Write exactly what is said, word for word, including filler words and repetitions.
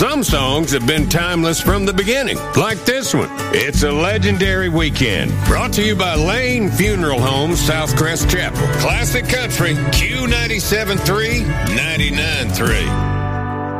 Some songs have been timeless from the beginning, like this one. It's a legendary weekend. Brought to you by Lane Funeral Home, Southcrest Chapel. Classic Country, Q ninety-seven point three, ninety-nine point three.